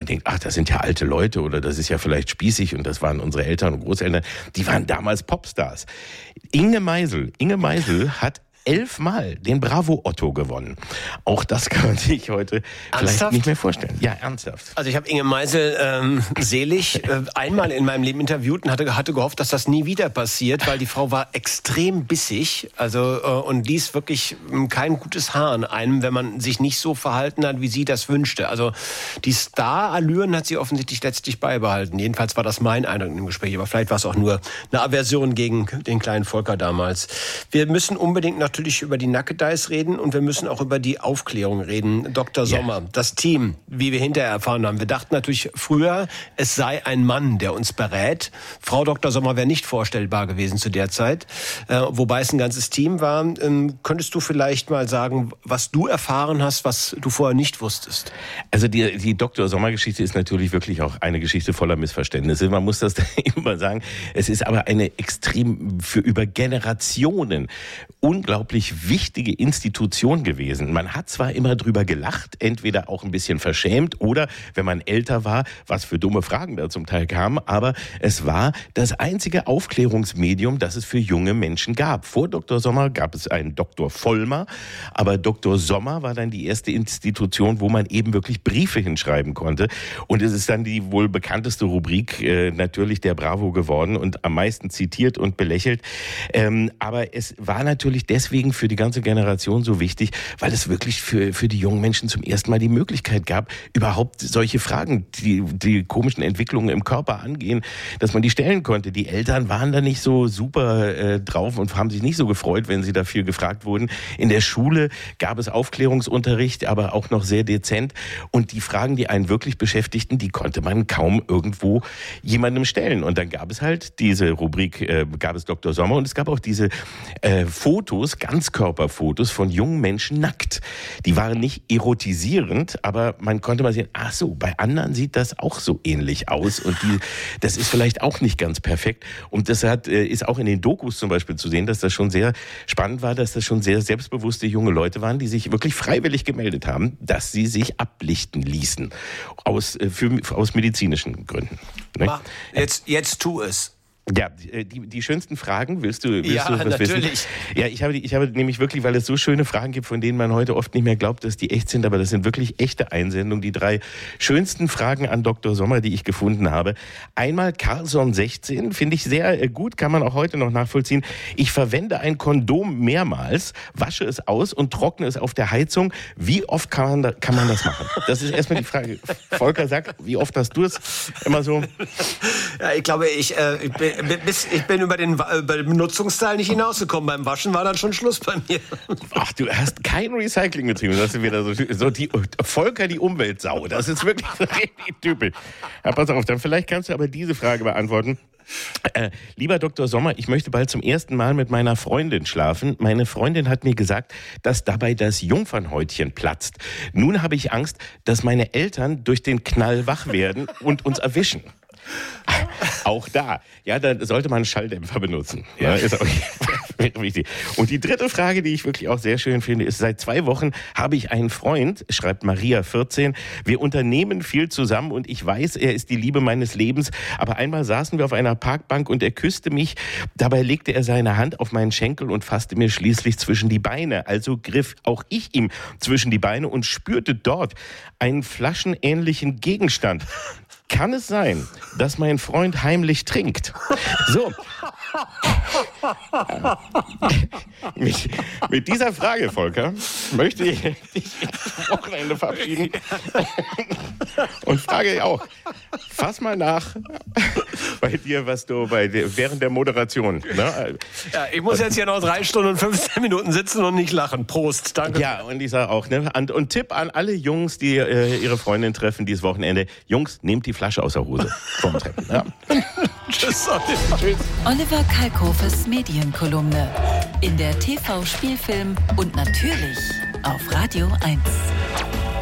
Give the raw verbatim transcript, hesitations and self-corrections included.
denkt, ach, das sind ja alte Leute oder das ist ja vielleicht spießig und das waren unsere Eltern und Großeltern, die waren damals Popstars. Inge Meisel, Inge Meisel hat elfmal den Bravo Otto gewonnen. Auch das kann man sich heute Ernsthaft? vielleicht nicht mehr vorstellen. Ja, ernsthaft. Also ich habe Inge Meisel ähm, selig äh, einmal in meinem Leben interviewt und hatte, hatte gehofft, dass das nie wieder passiert, weil die Frau war extrem bissig, also äh, und ließ wirklich äh, kein gutes Haar an einem, wenn man sich nicht so verhalten hat, wie sie das wünschte. Also die Star-Allüren hat sie offensichtlich letztlich beibehalten. Jedenfalls war das mein Eindruck im Gespräch, aber vielleicht war es auch nur eine Aversion gegen den kleinen Volker damals. Wir müssen unbedingt natürlich über die Nackedeis reden und wir müssen auch über die Aufklärung reden. Doktor Sommer, yeah. Das Team, wie wir hinterher erfahren haben. Wir dachten natürlich früher, es sei ein Mann, der uns berät. Frau Doktor Sommer wäre nicht vorstellbar gewesen zu der Zeit, äh, wobei es ein ganzes Team war. Ähm, könntest du vielleicht mal sagen, was du erfahren hast, was du vorher nicht wusstest? Also die, die Doktor Sommer-Geschichte ist natürlich wirklich auch eine Geschichte voller Missverständnisse. Man muss das immer sagen. Es ist aber eine extrem für über Generationen unglaublich wichtige Institution gewesen. Man hat zwar immer drüber gelacht, entweder auch ein bisschen verschämt oder, wenn man älter war, was für dumme Fragen da zum Teil kamen, aber es war das einzige Aufklärungsmedium, das es für junge Menschen gab. Vor Doktor Sommer gab es einen Doktor Vollmer, aber Doktor Sommer war dann die erste Institution, wo man eben wirklich Briefe hinschreiben konnte. Und es ist dann die wohl bekannteste Rubrik äh, natürlich der Bravo geworden und am meisten zitiert und belächelt. Ähm, aber es war natürlich deswegen für die ganze Generation so wichtig, weil es wirklich für, für die jungen Menschen zum ersten Mal die Möglichkeit gab, überhaupt solche Fragen, die die komischen Entwicklungen im Körper angehen, dass man die stellen konnte. Die Eltern waren da nicht so super äh, drauf und haben sich nicht so gefreut, wenn sie da viel gefragt wurden. In der Schule gab es Aufklärungsunterricht, aber auch noch sehr dezent. Und die Fragen, die einen wirklich beschäftigten, die konnte man kaum irgendwo jemandem stellen. Und dann gab es halt diese Rubrik, äh, gab es Doktor Sommer und es gab auch diese äh, Fotos, Ganzkörperfotos von jungen Menschen nackt. Die waren nicht erotisierend, aber man konnte mal sehen, ach so, bei anderen sieht das auch so ähnlich aus und die, das ist vielleicht auch nicht ganz perfekt. Und das hat, ist auch in den Dokus zum Beispiel zu sehen, dass das schon sehr spannend war, dass das schon sehr selbstbewusste junge Leute waren, die sich wirklich freiwillig gemeldet haben, dass sie sich ablichten ließen. Aus, für, aus medizinischen Gründen. Ne? Jetzt, jetzt tu es. Ja, die, die schönsten Fragen, willst du, willst ja, du was natürlich. wissen? Ja, ich habe, ich habe nämlich wirklich, weil es so schöne Fragen gibt, von denen man heute oft nicht mehr glaubt, dass die echt sind, aber das sind wirklich echte Einsendungen. Die drei schönsten Fragen an Doktor Sommer, die ich gefunden habe. Einmal Carlson sechzehn, finde ich sehr gut, kann man auch heute noch nachvollziehen. Ich verwende ein Kondom mehrmals, wasche es aus und trockne es auf der Heizung. Wie oft kann man, da, kann man das machen? Das ist erstmal die Frage. Volker, sag, wie oft hast du es immer so? Ja, ich glaube, ich, äh, ich bin Bis, ich bin über den, über den Benutzungsteil nicht hinausgekommen. Beim Waschen war dann schon Schluss bei mir. Ach, du hast kein Recycling getrieben. Das ist wieder so, so die Volker, die Umweltsau. Das ist wirklich so richtig typisch. Ja, pass auf, dann vielleicht kannst du aber diese Frage beantworten. Äh, lieber Doktor Sommer, ich möchte bald zum ersten Mal mit meiner Freundin schlafen. Meine Freundin hat mir gesagt, dass dabei das Jungfernhäutchen platzt. Nun habe ich Angst, dass meine Eltern durch den Knall wach werden und uns erwischen. Auch da, ja, da sollte man einen Schalldämpfer benutzen. Ja, ist auch wichtig. Und die dritte Frage, die ich wirklich auch sehr schön finde, ist, seit zwei Wochen habe ich einen Freund, schreibt Maria vierzehn, wir unternehmen viel zusammen und ich weiß, er ist die Liebe meines Lebens, aber einmal saßen wir auf einer Parkbank und er küsste mich, dabei legte er seine Hand auf meinen Schenkel und fasste mir schließlich zwischen die Beine, also griff auch ich ihm zwischen die Beine und spürte dort einen flaschenähnlichen Gegenstand. Kann es sein, dass mein Freund heimlich trinkt? So. mit, mit dieser Frage, Volker, möchte ich dich ins Wochenende verabschieden. Und frage auch, fass mal nach bei dir, was du bei dir, während der Moderation. Ne? Ja, ich muss jetzt hier noch drei Stunden und fünfzehn Minuten sitzen und nicht lachen. Prost, danke. Ja, und ich sage auch, ne? Und, und Tipp an alle Jungs, die äh, ihre Freundin treffen dieses Wochenende. Jungs, nehmt die Flasche aus der Hose vom Treffen. Ja. Tschüss, Oliver. Tschüss. Oliver Kalkofes Medienkolumne. In der T V, Spielfilm und natürlich auf Radio eins.